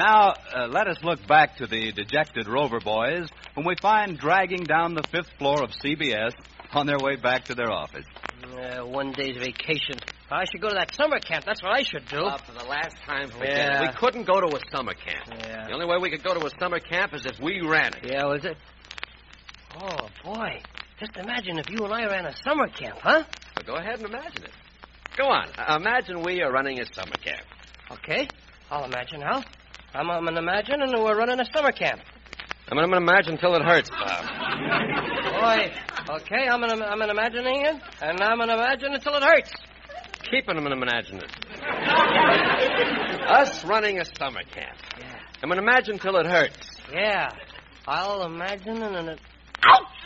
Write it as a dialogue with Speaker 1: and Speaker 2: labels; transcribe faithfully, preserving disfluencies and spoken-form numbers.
Speaker 1: now, uh, let us look back to the dejected Rover boys whom we find dragging down the fifth floor of C B S on their way back to their office.
Speaker 2: Uh, one day's vacation. I should go to that summer camp. That's what I should do.
Speaker 3: Uh, for the last time, forget
Speaker 2: Yeah.
Speaker 3: it. We couldn't go to a summer camp.
Speaker 2: Yeah.
Speaker 3: The only way we could go to a summer camp is if we ran it.
Speaker 2: Yeah, was it? Oh, boy. Just imagine if you and I ran a summer camp, huh?
Speaker 3: So go ahead and imagine it. Go on. Uh, imagine we are running a summer camp.
Speaker 2: Okay. I'll imagine how. I'm, I'm going to imagine, and we're running a summer camp.
Speaker 3: I'm going to imagine until it hurts, Bob.
Speaker 2: Boy, okay, I'm gonna, I'm gonna imagining it, and I'm gonna imagine until it hurts.
Speaker 3: Keep it, I'm going to imagine it. Us running a summer camp.
Speaker 2: Yeah.
Speaker 3: I'm going to imagine till it hurts.
Speaker 2: Yeah. I'll imagine and then it... Ouch!